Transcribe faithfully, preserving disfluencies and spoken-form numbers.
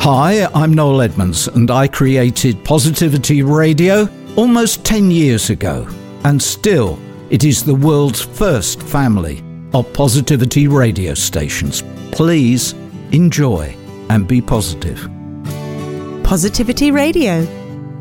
Hi, I'm Noel Edmonds, and I created Positivity Radio almost ten years ago. And still, it is the world's first family of positivity radio stations. Please enjoy and be positive. Positivity Radio.